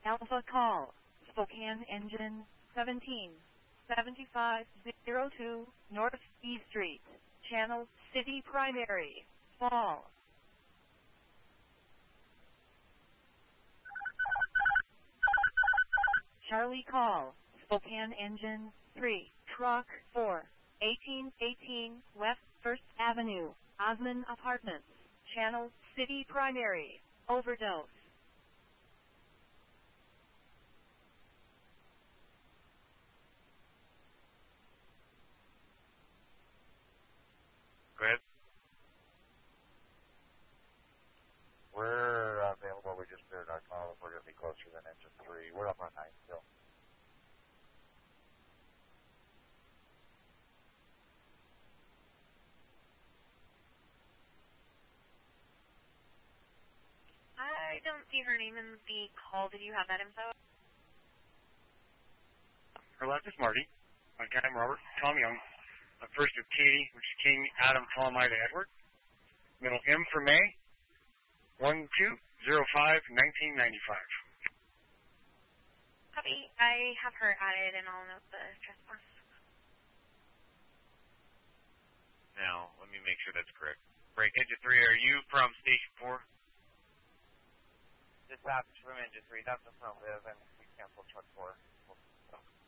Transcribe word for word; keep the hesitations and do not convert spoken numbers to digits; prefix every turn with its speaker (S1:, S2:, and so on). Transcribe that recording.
S1: Alpha call, Spokane engine seventeen seventy-five oh two, North E Street, Channel City Primary, Fall. Charlie call, Spokane engine three, truck four, eighteen eighteen, West First Avenue, Osman Apartments, Channel City Primary, overdose.
S2: Go ahead.
S3: We're available. We just cleared our call. We're going to be closer than engine three. We're up on nine still.
S4: I don't see her name in the call. Did you have that info?
S2: Her last is Marty. My guy, Robert. Tom Young. Uh, first is Katie, which is King, Adam, Tom, Ida, Edward. Middle M for May. one two zero five nineteen ninety-five.
S4: Copy. I have her added, and I'll note the trespass.
S5: Now, let me make sure that's correct. Break engine three, are you from station four?
S3: Dispatch from engine three. That's affirmative, and we cancel truck four.